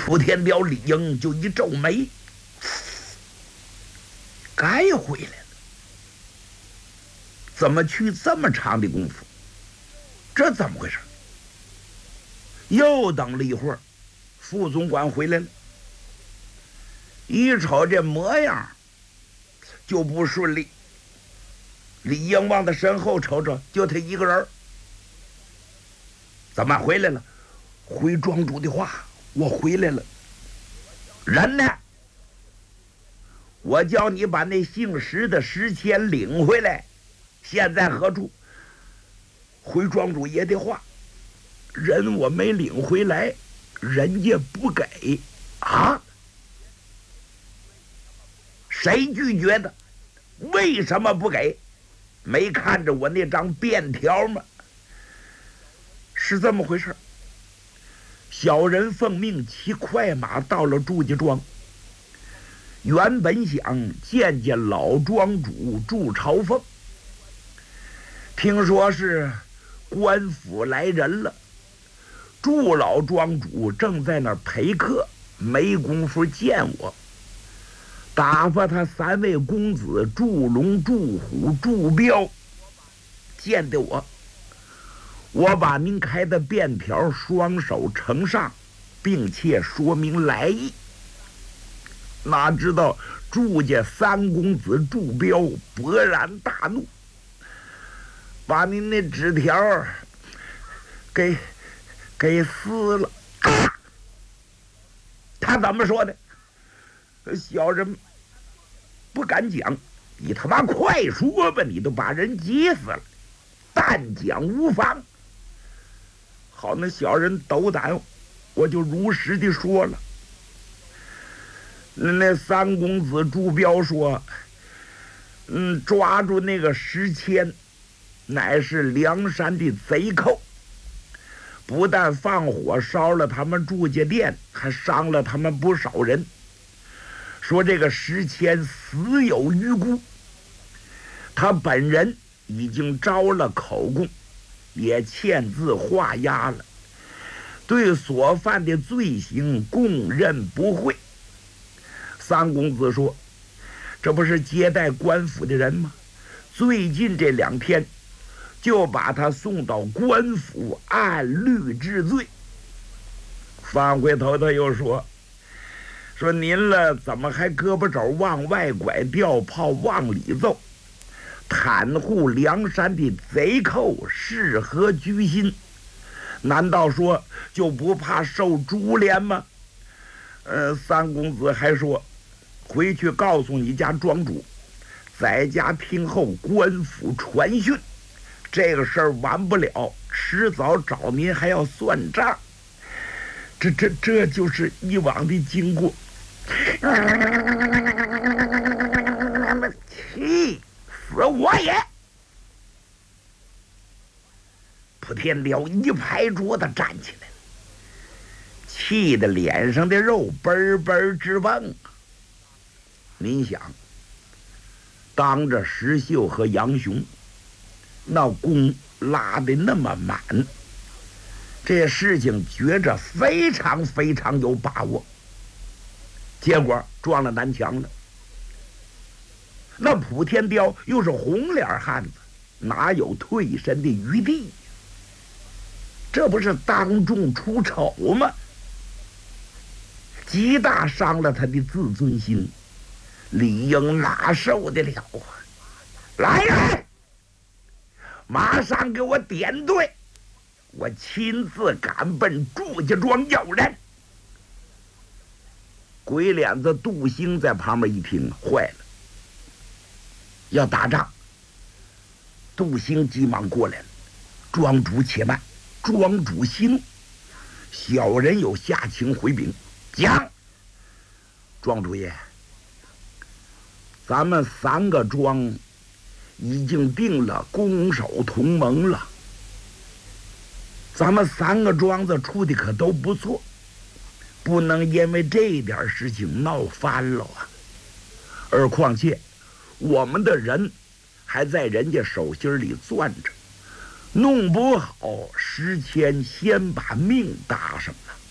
莆田彪李应就一皱眉，该回来了。怎么去这么长的功夫？这怎么回事？又等了一会儿，副总管回来了，一瞅这模样就不顺利。李应往他身后瞅瞅，就他一个人。怎么回来了？回庄主的话，我回来了。人呢？我叫你把那姓石的石钱领回来，现在何处？回庄主爷的话，人我没领回来，人家不给啊？谁拒绝的？为什么不给？没看着我那张便条吗？是这么回事。小人奉命骑快马到了祝家庄，原本想见见老庄主祝朝凤，听说是官府来人了，祝老庄主正在那儿陪客，没工夫见我。打发他3位公子祝龙、祝虎、祝彪见的我。我把您开的便条双手呈上，并且说明来意。哪知道祝家3公子祝彪勃然大怒，把您那纸条给撕了。他怎么说的？小人不敢讲，你他妈快说吧，你都把人急死了，但讲无妨。好，那小人斗胆，我就如实的说了。那3公子祝彪说，抓住那个石谦，乃是梁山的贼寇，不但放火烧了他们祝家店，还伤了他们不少人。说这个石谦死有余辜，他本人已经招了口供，也签字画押了，对所犯的罪行供认不讳。3公子说，这不是接待官府的人吗？最近这2天就把他送到官府按律治罪。翻回头他又说您了怎么还胳膊肘往外拐，吊炮往里揍，袒护梁山的贼寇，是何居心？难道说就不怕受株连吗？3公子还说，回去告诉你家庄主，在家听候官府传讯，这个事儿完不了，迟早找您还要算账。这就是以往的经过。气死我也！莆田彪一拍桌子站起来，气得脸上的肉嘣嘣直蹦。您想，当着石秀和杨雄，那弓拉得那么满，这事情觉着非常非常有把握，结果撞了南墙了。那莆田彪又是红脸汉子，哪有退身的余地？这不是当众出丑吗？极大伤了他的自尊心，李应哪受得了啊？来人，马上给我点队，我亲自赶奔祝家庄要人。鬼脸子杜兴在旁边一听，坏了，要打仗。杜兴急忙过来了，庄主且慢，庄主息怒，小人有下情回禀。讲，庄主爷，咱们3个庄已经定了攻守同盟了，咱们3个庄子处的可都不错，不能因为这点事情闹翻了啊！而况且我们的人还在人家手心里攥着，弄不好石谦先把命搭上了。